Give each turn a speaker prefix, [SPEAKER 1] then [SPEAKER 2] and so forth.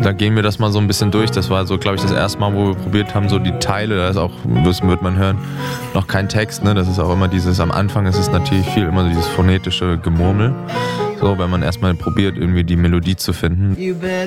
[SPEAKER 1] Da gehen wir das mal so ein bisschen durch. Das war so, glaube ich, das erste Mal, wo wir probiert haben, so die Teile, da ist auch, das wird man hören, noch kein Text, ne? Das ist auch immer dieses, am Anfang ist es natürlich viel immer dieses phonetische Gemurmel. So, wenn man erstmal probiert, irgendwie die Melodie zu finden.